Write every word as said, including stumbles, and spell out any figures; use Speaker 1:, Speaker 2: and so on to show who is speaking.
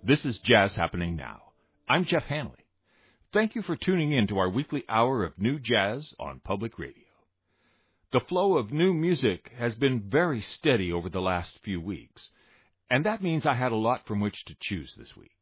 Speaker 1: This is Jazz Happening Now. I'm Jeff Hanley. Thank you for tuning in to our weekly hour of new jazz on public radio. The flow of new music has been very steady over the last few weeks, and that means I had a lot from which to choose this week.